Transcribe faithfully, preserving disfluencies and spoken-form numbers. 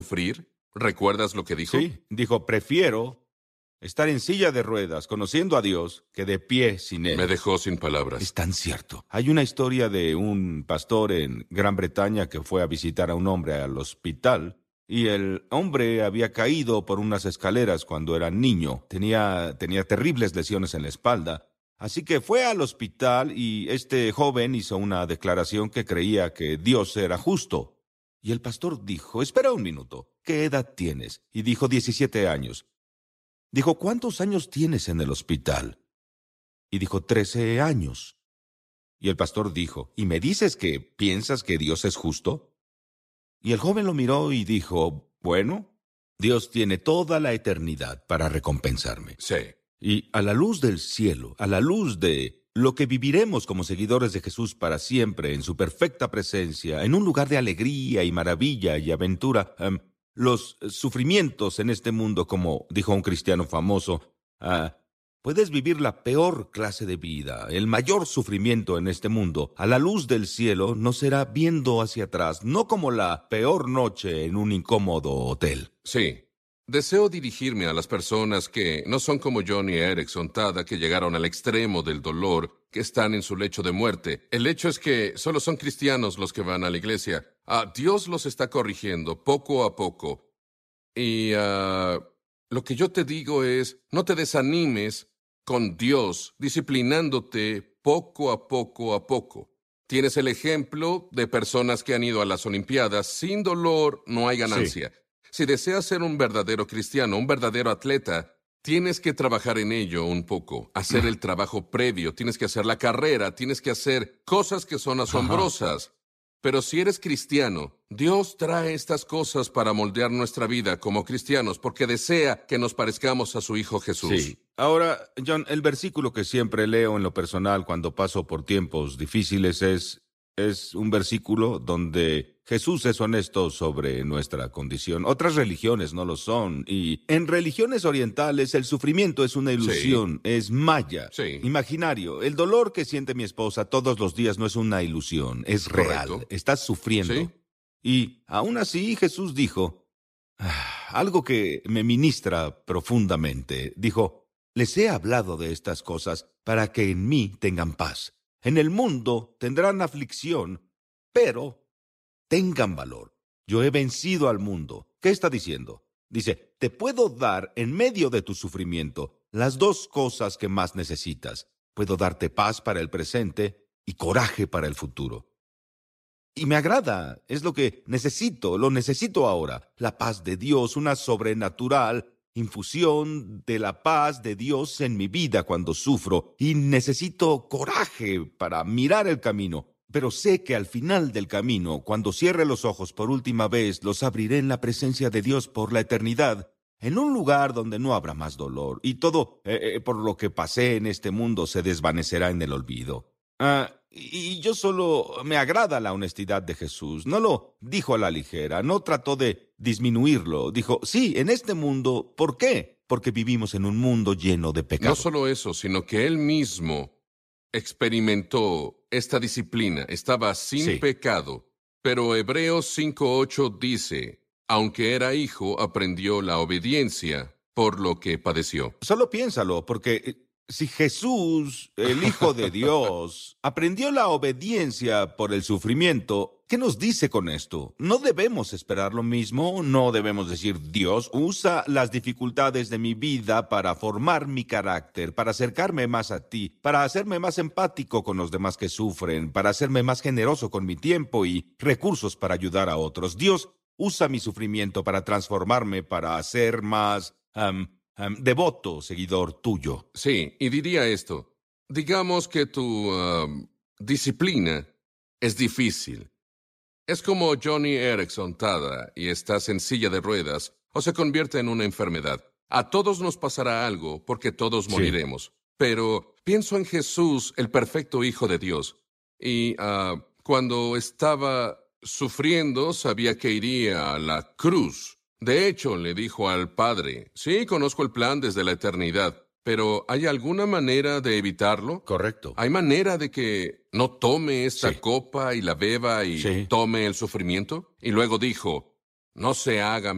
sufrir? ¿Recuerdas lo que dijo? Sí, dijo, prefiero estar en silla de ruedas, conociendo a Dios, que de pie sin Él. Me dejó sin palabras. Es tan cierto. Hay una historia de un pastor en Gran Bretaña que fue a visitar a un hombre al hospital y el hombre había caído por unas escaleras cuando era niño. Tenía, tenía terribles lesiones en la espalda. Así que fue al hospital y este joven hizo una declaración que creía que Dios era justo. Y el pastor dijo, espera un minuto, ¿qué edad tienes? Y dijo, diecisiete años. Dijo, ¿cuántos años tienes en el hospital? Y dijo, trece años. Y el pastor dijo, ¿y me dices que piensas que Dios es justo? Y el joven lo miró y dijo, bueno, Dios tiene toda la eternidad para recompensarme. Sí. Y a la luz del cielo, a la luz de lo que viviremos como seguidores de Jesús para siempre, en su perfecta presencia, en un lugar de alegría y maravilla y aventura, um, los sufrimientos en este mundo, como dijo un cristiano famoso, uh, puedes vivir la peor clase de vida, el mayor sufrimiento en este mundo, a la luz del cielo, no será viendo hacia atrás, no como la peor noche en un incómodo hotel. Sí. Deseo dirigirme a las personas que no son como Joni Eareckson Tada, que llegaron al extremo del dolor, que están en su lecho de muerte. El hecho es que solo son cristianos los que van a la iglesia. Ah, Dios los está corrigiendo poco a poco. Y uh, lo que yo te digo es, no te desanimes con Dios, disciplinándote poco a poco a poco. Tienes el ejemplo de personas que han ido a las Olimpiadas. Sin dolor no hay ganancia. Sí. Si deseas ser un verdadero cristiano, un verdadero atleta, tienes que trabajar en ello un poco, hacer el trabajo previo, tienes que hacer la carrera, tienes que hacer cosas que son asombrosas. Ajá. Pero si eres cristiano, Dios trae estas cosas para moldear nuestra vida como cristianos, porque desea que nos parezcamos a su Hijo Jesús. Sí. Ahora, John, el versículo que siempre leo en lo personal cuando paso por tiempos difíciles es, es un versículo donde Jesús es honesto sobre nuestra condición. Otras religiones no lo son. Y en religiones orientales el sufrimiento es una ilusión, sí. Es maya, sí. imaginario. El dolor que siente mi esposa todos los días no es una ilusión, es real. Correcto. Estás sufriendo. ¿Sí? Y aún así Jesús dijo ah, algo que me ministra profundamente. Dijo, les he hablado de estas cosas para que en mí tengan paz. En el mundo tendrán aflicción, pero tengan valor. Yo he vencido al mundo. ¿Qué está diciendo? Dice, te puedo dar en medio de tu sufrimiento las dos cosas que más necesitas. Puedo darte paz para el presente y coraje para el futuro. Y me agrada, es lo que necesito, lo necesito ahora. La paz de Dios, una sobrenatural infusión de la paz de Dios en mi vida cuando sufro. Y necesito coraje para mirar el camino. Pero sé que al final del camino, cuando cierre los ojos por última vez, los abriré en la presencia de Dios por la eternidad, en un lugar donde no habrá más dolor, y todo eh, eh, por lo que pasé en este mundo se desvanecerá en el olvido. Ah, y yo solo me agrada la honestidad de Jesús. No lo dijo a la ligera, no trató de disminuirlo. Dijo, sí, en este mundo, ¿por qué? Porque vivimos en un mundo lleno de pecado. No solo eso, sino que Él mismo experimentó esta disciplina, estaba sin Sí. pecado. Pero Hebreos cinco ocho dice, aunque era hijo, aprendió la obediencia por lo que padeció. Solo piénsalo, porque si Jesús, el Hijo de Dios, aprendió la obediencia por el sufrimiento, ¿qué nos dice con esto? ¿No debemos esperar lo mismo? ¿No debemos decir, Dios, usa las dificultades de mi vida para formar mi carácter, para acercarme más a ti, para hacerme más empático con los demás que sufren, para hacerme más generoso con mi tiempo y recursos para ayudar a otros? Dios, usa mi sufrimiento para transformarme, para ser más um, um, devoto seguidor tuyo. Sí, y diría esto. Digamos que tu uh, disciplina es difícil. Es como Joni Eareckson Tada y estás en silla de ruedas o se convierte en una enfermedad. A todos nos pasará algo porque todos moriremos. Sí. Pero pienso en Jesús, el perfecto Hijo de Dios. Y uh, cuando estaba sufriendo, sabía que iría a la cruz. De hecho, le dijo al Padre, sí, conozco el plan desde la eternidad, pero ¿hay alguna manera de evitarlo? Correcto. ¿Hay manera de que no tome esta Sí. copa y la beba y Sí. tome el sufrimiento? Y luego dijo, no se haga